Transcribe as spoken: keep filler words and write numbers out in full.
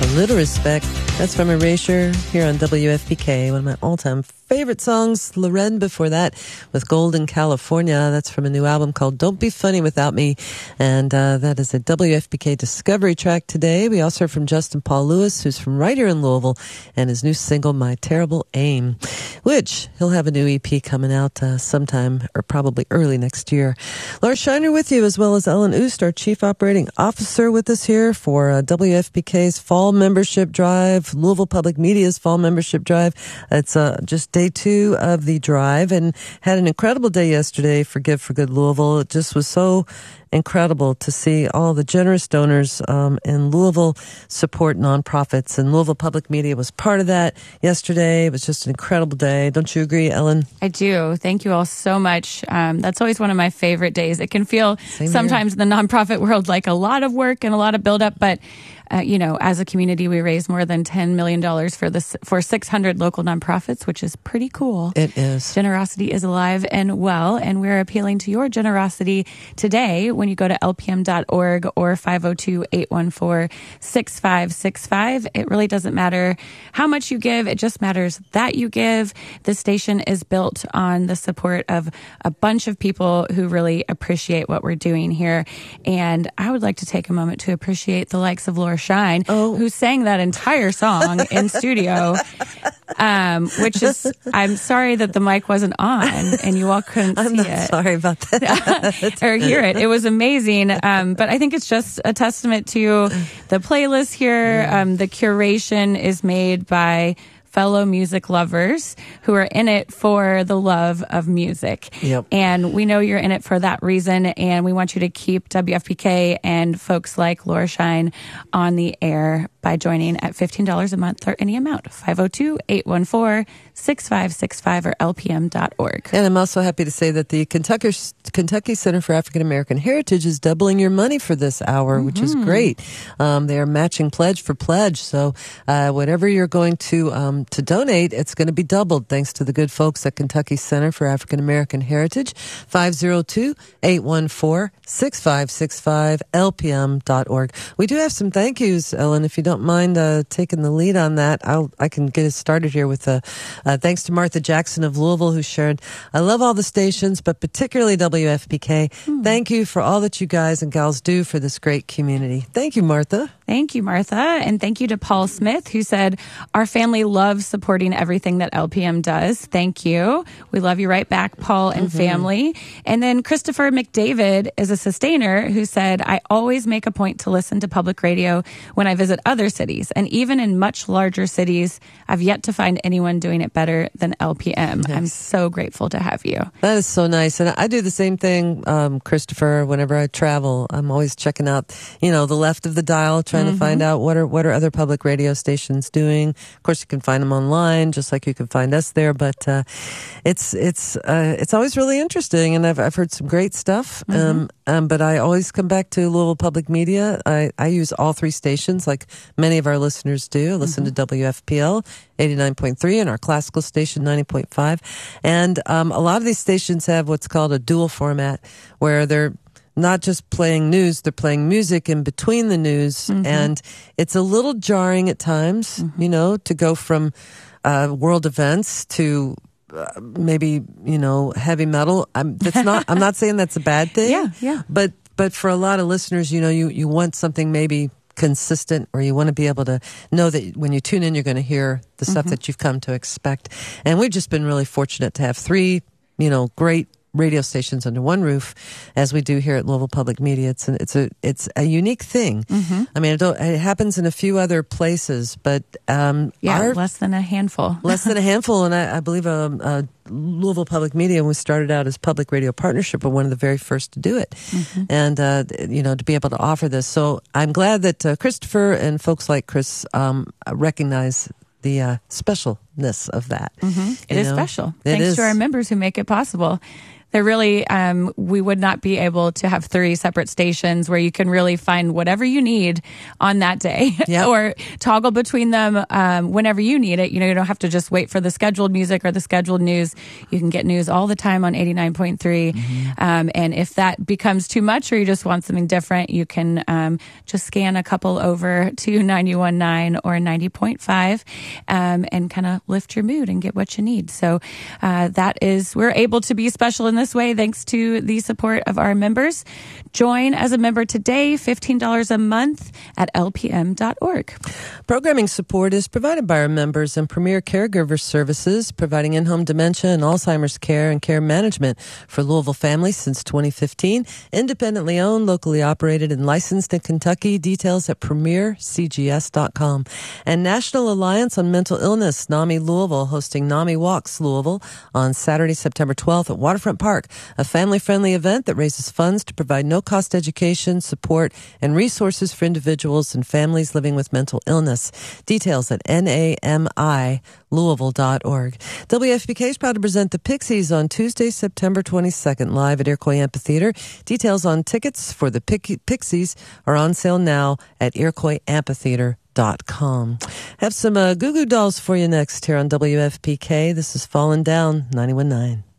Little Respect. That's from Erasure here on W F P K, one of my all-time favorite songs. Loren before that with Golden California. That's from a new album called Don't Be Funny Without Me. And uh, that is a W F P K Discovery track today. We also heard from Justin Paul Lewis, who's from right here in Louisville, and his new single, My Terrible Aim, which he'll have a new E P coming out uh, sometime or probably early next year. Laura Shiner with you, as well as Ellen Oost, our Chief Operating Officer, with us here for uh, W F P K's Fall Membership Drive, Louisville Public Media's Fall Membership Drive. It's uh, just day two of the drive, and had an incredible day yesterday for Give for Good Louisville. It just was so incredible to see all the generous donors um, in Louisville support nonprofits, and Louisville Public Media was part of that yesterday. It was just an incredible day. Don't you agree, Ellen? I do. Thank you all so much. Um, that's always one of my favorite days. It can feel Same sometimes here. In the nonprofit world like a lot of work and a lot of buildup, but Uh, you know, as a community, we raise more than ten million dollars for this, for six hundred local nonprofits, which is pretty cool. It is. Generosity is alive and well, and we're appealing to your generosity today when you go to L P M dot org or five oh two, eight one four, six five six five. It really doesn't matter how much you give. It just matters that you give. The station is built on the support of a bunch of people who really appreciate what we're doing here. And I would like to take a moment to appreciate the likes of Laura Shine, oh. who sang that entire song in studio, um, which is, I'm sorry that the mic wasn't on and you all couldn't I'm see not it. Sorry about that. Or hear it. It was amazing. Um, but I think it's just a testament to the playlist here. Yeah. Um, the curation is made by fellow music lovers who are in it for the love of music. Yep. And we know you're in it for that reason, and we want you to keep W F P K and folks like Laura Shine on the air by joining at fifteen dollars a month or any amount. five oh two, eight one four, six five six five or L P M dot org. And I'm also happy to say that the Kentucky, Kentucky Center for African American Heritage is doubling your money for this hour, mm-hmm. which is great. Um, they are matching pledge for pledge. So uh, whatever you're going to um, to donate, it's going to be doubled thanks to the good folks at Kentucky Center for African American Heritage. five oh two, eight one four, six five six five, L P M dot org. We do have some thank yous, Ellen, if you don't mind uh, taking the lead on that. I'll, I can get us started here with a uh, thanks to Martha Jackson of Louisville, who shared, I love all the stations, but particularly W F P K. Hmm. Thank you for all that you guys and gals do for this great community. Thank you, Martha. Thank you, Martha. And thank you to Paul Smith, who said, our family loves supporting everything that L P M does. Thank you. We love you right back, Paul and mm-hmm. family. And then Christopher McDavid is a sustainer who said, I always make a point to listen to public radio when I visit other cities. And even in much larger cities, I've yet to find anyone doing it better than L P M. Yes. I'm so grateful to have you. That is so nice. And I do the same thing, um, Christopher, whenever I travel. I'm always checking out, you know, the left of the dial, trying mm-hmm. to find out what are what are other public radio stations doing. Of course, you can find them online, just like you can find us there. But uh, it's it's uh, it's always really interesting, and I've I've heard some great stuff. Mm-hmm. Um, um, but I always come back to Louisville Public Media. I, I use all three stations, like many of our listeners do. I listen mm-hmm. to W F P L eighty-nine point three and our classical station ninety point five, and um, a lot of these stations have what's called a dual format, where they're not just playing news, they're playing music in between the news. Mm-hmm. And it's a little jarring at times, mm-hmm. you know, to go from uh, world events to uh, maybe, you know, heavy metal. I'm, that's not, I'm not saying that's a bad thing. Yeah, yeah. But, but for a lot of listeners, you know, you, you want something maybe consistent, or you want to be able to know that when you tune in, you're going to hear the stuff mm-hmm. that you've come to expect. And we've just been really fortunate to have three, you know, great radio stations under one roof, as we do here at Louisville Public Media. It's an, it's a it's a unique thing. Mm-hmm. I mean, it, don't, it happens in a few other places, but um, yeah, our, less than a handful. less than a handful, and I, I believe um, uh, Louisville Public Media, we started out as Public Radio Partnership, but one of the very first to do it, mm-hmm. and uh, you know, to be able to offer this. So I'm glad that uh, Christopher and folks like Chris um, recognize the uh, specialness of that. Mm-hmm. It is know? special. It Thanks is. to our members who make it possible. There really, um, we would not be able to have three separate stations where you can really find whatever you need on that day Yep. or toggle between them um, whenever you need it. You know, you don't have to just wait for the scheduled music or the scheduled news. You can get news all the time on eighty-nine point three. Mm-hmm. Um, and if that becomes too much or you just want something different, you can um, just scan a couple over to ninety-one point nine or ninety point five um, and kind of lift your mood and get what you need. So uh, that is, we're able to be special in this way thanks to the support of our members. Join as a member today, fifteen dollars a month at L P M dot org. Programming support is provided by our members and Premier Caregiver Services, providing in-home dementia and Alzheimer's care and care management for Louisville families since twenty fifteen. Independently owned, locally operated, and licensed in Kentucky. Details at premier c g s dot com. And National Alliance on Mental Illness, NAMI Louisville, hosting NAMI Walks Louisville on Saturday, September twelfth at Waterfront Park, a family-friendly event that raises funds to provide no-cost education, support, and resources for individuals and families living with mental illness. Details at N A M I Louisville dot org. W F P K is proud to present the Pixies on Tuesday, September twenty-second, live at Iroquois Amphitheater. Details on tickets for the Pixies are on sale now at Iroquois Amphitheater dot com. Have some uh, Goo Goo Dolls for you next here on W F P K. This is Falling Down, ninety-one point nine.